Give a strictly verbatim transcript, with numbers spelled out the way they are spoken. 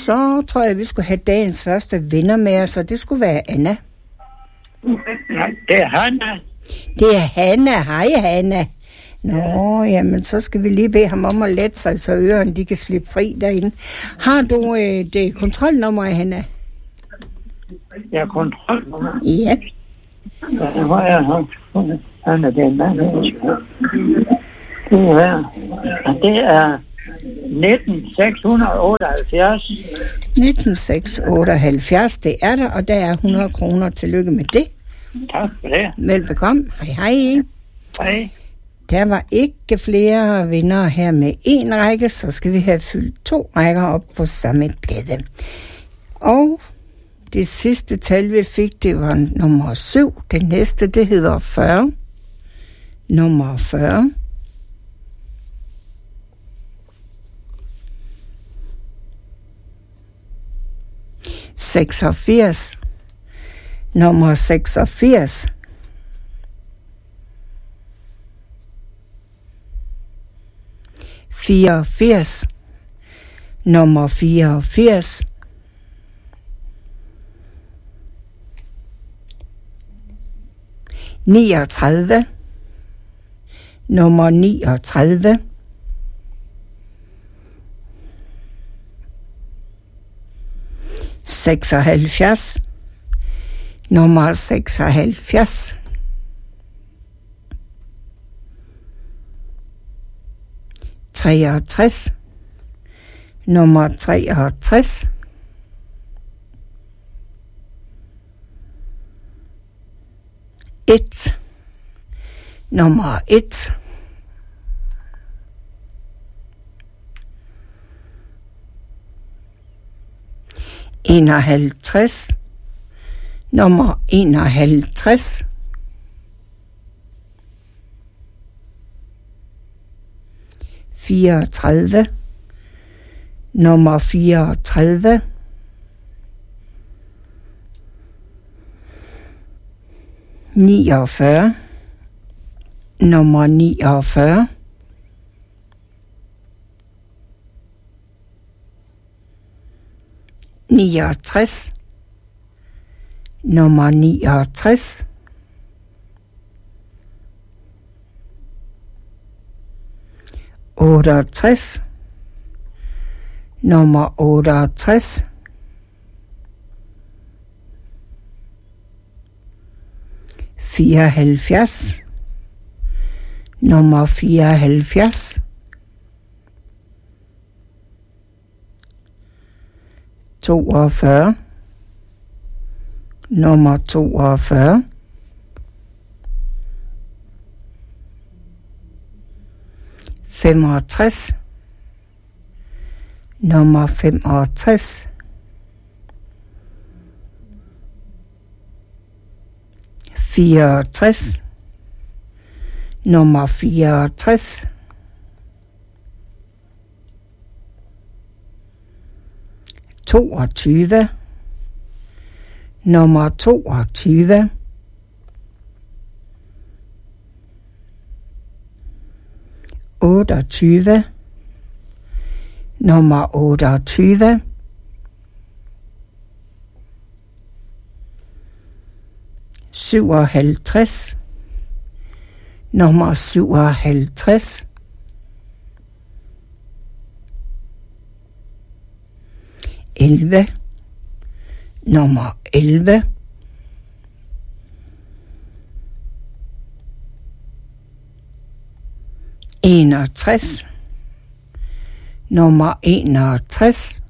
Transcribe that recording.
så tror jeg, vi skulle have dagens første vinder med os, og det skulle være Anna. Ja, det er Hanna. Det er Hanna. Hej, Hanna. Nå, jamen, så skal vi lige bede ham om at lette sig, så ørerne de kan slippe fri derinde. Har du øh, det kontrolnummer, Hanna? Ja, kontrolnummer. Ja. Ja, det har jeg haft. Hanna, det er en mand. Det er, det er nitten seks otteoghalvfjerds. nitten seks otteoghalvfjerds, det er der, og der er hundrede kroner. Tillykke med det. Tak for det. Velbekomme. Hej, hej. Hej. Der var ikke flere vinder her med en række, så skal vi have fyldt to rækker op på samme plade. Og det sidste tal, vi fik, det var nummer syv. Det næste, det hedder fyrre. Nummer fyrre. seksogfirs. Nummer seksogfirs. fireogfirs. Nummer fireogfirs. niogtredive. Nummer niogtredive. seksoghalvfjerds. Nummer seksoghalvfjerds. treogtres. Nummer treogtres. et. Nummer et. enoghalvtreds. Nummer enoghalvtreds. fireogtredive. Nummer fireogtredive. niogfyrre. Nummer niogfyrre. niogtres. Nummer niogtres. otteogtres. Nummer otteogtres. fireoghalvfjerds. Nummer fireoghalvfjerds. toogfyrre. Nummer toogfyrre. femogtres. Nummer femogtres. fireogtres. Nummer fireogtres. toogtyve. Nummer toogtyve. otteogtyve. Nummer otteogtyve. syvoghalvtreds. Nummer syvoghalvtreds. elleve. Nummer elleve. enogtres. Nummer enogtres.